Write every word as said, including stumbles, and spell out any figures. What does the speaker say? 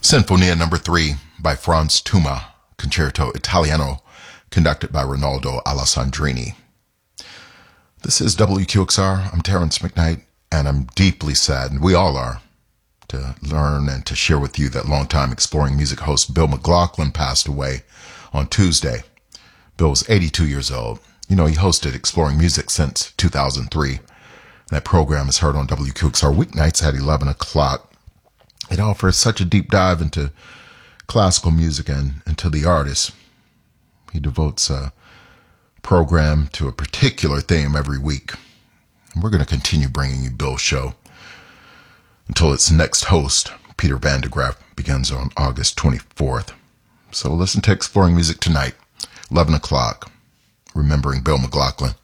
Sinfonia number three by Franz Tuma, Concerto Italiano, conducted by Rinaldo Alessandrini. This is W Q X R. I'm Terrence McKnight, and I'm deeply saddened, we all are, to learn and to share with you that longtime Exploring Music host Bill McLaughlin passed away on Tuesday. Bill was eighty-two years old. You know, he hosted Exploring Music since two thousand three. That program is heard on W Q X R weeknights at eleven o'clock. It offers such a deep dive into classical music and into the artist. He devotes a program to a particular theme every week. And we're going to continue bringing you Bill's show until its next host, Peter Van de Graaff, begins on August twenty-fourth. So listen to Exploring Music tonight, eleven o'clock, remembering Bill McLaughlin.